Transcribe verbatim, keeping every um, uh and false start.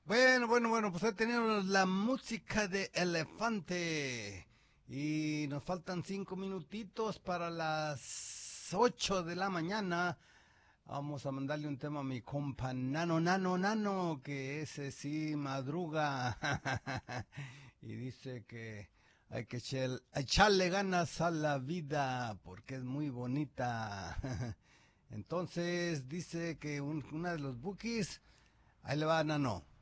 Bueno, bueno, bueno, pues ahí tenemos la música de Elefante. Y nos faltan cinco minutitos para las ocho de la mañana. Vamos a mandarle un tema a mi compa Nano, Nano, Nano, que ese sí madruga. Y dice que hay que echar- echarle ganas a la vida porque es muy bonita. Entonces dice que un- una de los bookies, ahí le va Nano.